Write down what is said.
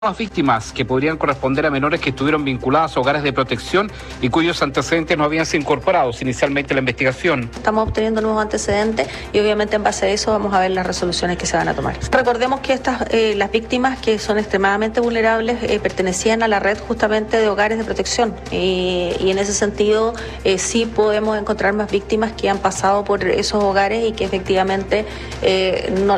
Las víctimas que podrían corresponder a menores que estuvieron vinculadas a hogares de protección y cuyos antecedentes no habían sido incorporados inicialmente a la investigación. Estamos obteniendo nuevos antecedentes y obviamente en base a eso vamos a ver las resoluciones que se van a tomar. Recordemos que las víctimas que son extremadamente vulnerables pertenecían a la red justamente de hogares de protección y en ese sentido sí podemos encontrar más víctimas que han pasado por esos hogares y que efectivamente no